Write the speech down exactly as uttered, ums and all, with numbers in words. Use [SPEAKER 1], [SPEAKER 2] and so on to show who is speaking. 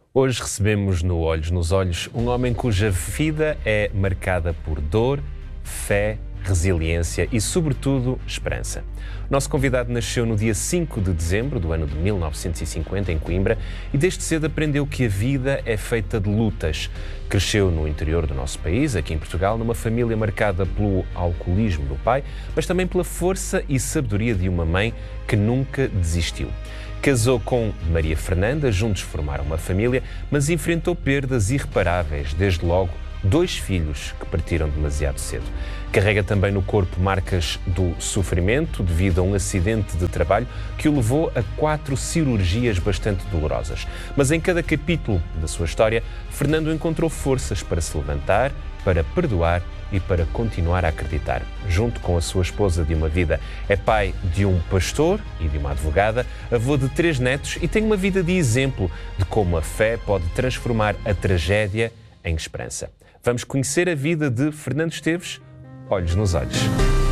[SPEAKER 1] Hoje recebemos no Olhos nos Olhos um homem cuja vida é marcada por dor, fé, resiliência e, sobretudo, esperança. O nosso convidado nasceu no dia cinco de dezembro do ano de mil novecentos e cinquenta, em Coimbra, e desde cedo aprendeu que a vida é feita de lutas. Cresceu no interior do nosso país, aqui em Portugal, numa família marcada pelo alcoolismo do pai, mas também pela força e sabedoria de uma mãe que nunca desistiu. Casou com Maria Fernanda, juntos formaram uma família, mas enfrentou perdas irreparáveis, desde logo dois filhos que partiram demasiado cedo. Carrega também no corpo marcas do sofrimento devido a um acidente de trabalho que o levou a quatro cirurgias bastante dolorosas. Mas em cada capítulo da sua história, Fernando encontrou forças para se levantar, para perdoar e para continuar a acreditar. Junto com a sua esposa de uma vida, é pai de um pastor e de uma advogada, avô de três netos e tem uma vida de exemplo de como a fé pode transformar a tragédia em esperança. Vamos conhecer a vida de Fernando Esteves, olhos nos olhos.